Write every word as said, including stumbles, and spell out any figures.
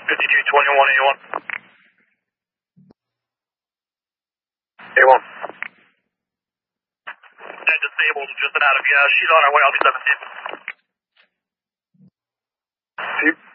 fifty-two twenty-one A one. A one. Dead disabled, just out of gas. She's on her way. I'll be seventeen. Chief.